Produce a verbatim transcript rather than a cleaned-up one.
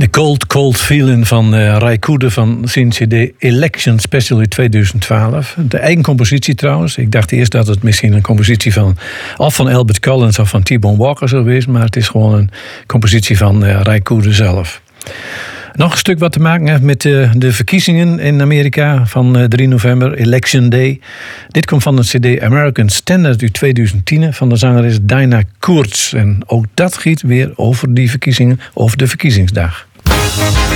De Cold Cold Feeling van uh, Ray Cooder van zijn C D Election Special in tweeduizend twaalf. De eigen compositie trouwens. Ik dacht eerst dat het misschien een compositie van of van Albert Collins of van T-Bone Walker zou wezen, maar het is gewoon een compositie van uh, Ray Cooder zelf. Nog een stuk wat te maken heeft met uh, de verkiezingen in Amerika van uh, drie november, Election Day. Dit komt van de C D American Standard uit tweeduizend tien van de zangeres Dinah Koorts. En ook dat giet weer over die verkiezingen, over de verkiezingsdag.